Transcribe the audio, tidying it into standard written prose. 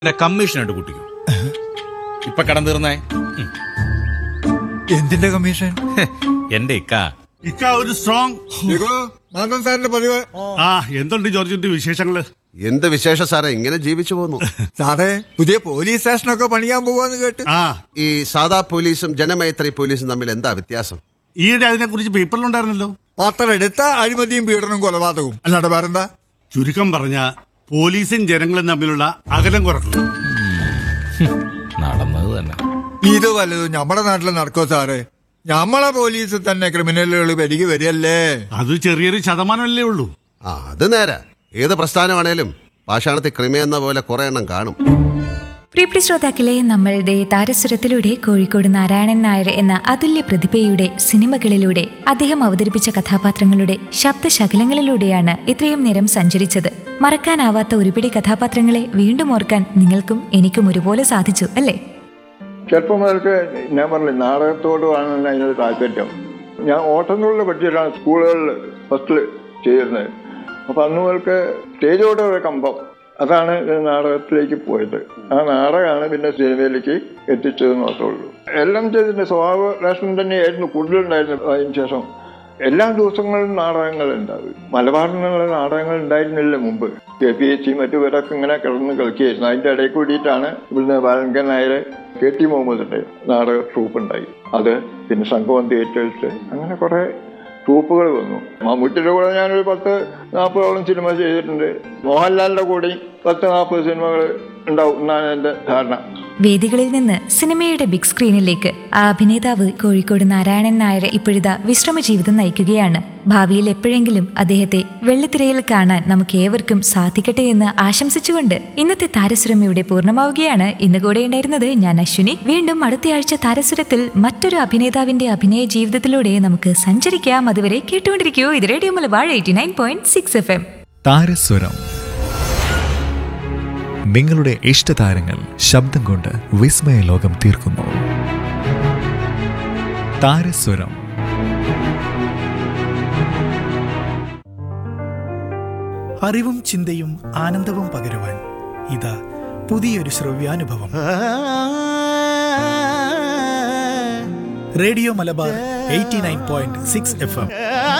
കമ്മീഷനായിട്ട് കൂട്ടിക്കോ. ഇപ്പൊ കടം തീർന്നേ. എന്തിന്റെ കമ്മീഷൻ? എന്റെ ഇക്ക ഒരു സ്ട്രോങ്. സാറിന്റെ പതിവ്. എന്തുണ്ട് ജോർജിന്റെ വിശേഷങ്ങള്? എന്ത് വിശേഷം സാറേ, ഇങ്ങനെ ജീവിച്ചു പോകുന്നു. സാറേ, പുതിയ പോലീസ് സ്റ്റേഷനൊക്കെ പണിയാൻ പോവാന്ന് കേട്ട്. ഈ സാധാ പോലീസും ജനമൈത്രി പോലീസും തമ്മിൽ എന്താ വ്യത്യാസം? ഈയിടെ അതിനെ കുറിച്ച് പേപ്പറിലുണ്ടായിരുന്നല്ലോ. പത്രം എടുത്ത അഴിമതിയും പീഡനവും കൊലപാതകവും അല്ലാണ്ട് വേറെന്താ? ചുരുക്കം പറഞ്ഞ പോലീസും ജനങ്ങളും തമ്മിലുള്ള അകലം കുറക്കണം. നടന്നത് തന്നെ. ഇത് വല്ലതും നമ്മുടെ നാട്ടിൽ നടക്കോ സാറേ? നമ്മളെ പോലീസ് തന്നെ ക്രിമിനലുകൾ പെരുകി വരികയല്ലേ. അത് ചെറിയൊരു ശതമാനമല്ലേ ഉള്ളൂ. അത് നേരെ. ഏത് പ്രസ്ഥാനമാണേലും പാഷാണത്തിൽ ക്രിമി എന്ന പോലെ കുറെ എണ്ണം കാണും. പ്രിയ ശ്രോതാക്കളെ, നമ്മളുടെ താരസുരത്തിലൂടെ കോഴിക്കോട് നാരായണൻ നായർ എന്ന അതുല്യ പ്രതിഭയുടെ സിനിമകളിലൂടെ അദ്ദേഹം അവതരിപ്പിച്ച കഥാപാത്രങ്ങളുടെ ശബ്ദശകലങ്ങളിലൂടെയാണ് ഇത്രയും നേരം സഞ്ചരിച്ചത്. മറക്കാനാവാത്ത ഒരുപിടി കഥാപാത്രങ്ങളെ വീണ്ടും ഓർക്കാൻ നിങ്ങൾക്കും എനിക്കും ഒരുപോലെ സാധിച്ചു അല്ലേ? ചെറുപ്പം മുതൽക്ക് ഞാൻ പറഞ്ഞില്ല, നാടകത്തോടുമാണ് അതിനൊരു താല്പര്യം. ഞാൻ ഓട്ടംതുള്ളിൽ പഠിച്ചിട്ടാണ് സ്കൂളുകളിൽ ഫസ്റ്റിൽ ചെയ്തിരുന്നത്. അപ്പം അന്ന് മുതൽക്ക് സ്റ്റേജോടെ ഒരു കമ്പം, അതാണ് നാടകത്തിലേക്ക് പോയത്. ആ നാടകമാണ് പിന്നെ സിനിമയിലേക്ക് എത്തിച്ചതെന്ന് മാത്രമേ ഉള്ളൂ. എല്ലാം ചെയ്തിട്ടുണ്ട്. സ്വഭാവ രാഷ്ട്രം തന്നെയായിരുന്നു കൂടുതലുണ്ടായിരുന്നത്. അതിന് ശേഷം എല്ലാ ദിവസങ്ങളിലും നാടകങ്ങൾ ഉണ്ടാവും. മലബാറിനുള്ള നാടകങ്ങൾ ഉണ്ടായിരുന്നില്ല മുമ്പ്. KPSC മറ്റു പേരൊക്കെ ഇങ്ങനെ കിടന്ന് കളിക്കുകയായിരുന്നു. അതിൻ്റെ ഇടയിൽ കൂടിയിട്ടാണ് ഇവിടുന്ന് ബാലങ്കൻ നായർ, KT മുഹമ്മദിൻ്റെ നാടക ട്രൂപ്പ് ഉണ്ടായി. അത് പിന്നെ സംഗമം തിയേറ്റേഴ്സ്, അങ്ങനെ കുറേ ട്രൂപ്പുകൾ വന്നു. മമ്മൂട്ടിയുടെ കൂടെ ഞാനൊരു 10-40ഓളം സിനിമ ചെയ്തിട്ടുണ്ട്. മോഹൻലാലിൻ്റെ കൂടെയും 10-40 സിനിമകൾ ഉണ്ടാവും എന്നാണ് എൻ്റെ ധാരണ. വേദികളിൽ നിന്ന് സിനിമയുടെ ബിഗ് സ്ക്രീനിലേക്ക് ആ അഭിനേതാവ് കോഴിക്കോട് നാരായണൻ നായർ ഇപ്പോഴിതാ വിശ്രമ ജീവിതം നയിക്കുകയാണ്. ഭാവിയിൽ എപ്പോഴെങ്കിലും അദ്ദേഹത്തെ വെള്ളിത്തിരയിൽ കാണാൻ നമുക്ക് ഏവർക്കും സാധിക്കട്ടെ എന്ന് ആശംസിച്ചുകൊണ്ട് ഇന്നത്തെ താരസുരം ഇവിടെ പൂർണ്ണമാവുകയാണ്. ഇന്ന് കൂടെ ഉണ്ടായിരുന്നത് ഞാൻ അശ്വിനി. വീണ്ടും അടുത്തയാഴ്ച താരസുരത്തിൽ മറ്റൊരു അഭിനേതാവിന്റെ അഭിനയ ജീവിതത്തിലൂടെ നമുക്ക് സഞ്ചരിക്കാം. അതുവരെ കേട്ടുകൊണ്ടിരിക്കൂ. ഇത് റേഡിയോ മലബാർ 89.6 FM. താരസ്വരം. നിങ്ങളുടെ ഇഷ്ടതാരങ്ങൾ ശബ്ദം കൊണ്ട് വിസ്മയ ലോകം തീർക്കുന്നു. താരസ്വരം. അറിവും ചിന്തയും ആനന്ദവും പകരുവാൻ ഇതാ പുതിയൊരു ശ്രവ്യാനുഭവം. Radio Malabar 89.6 FM.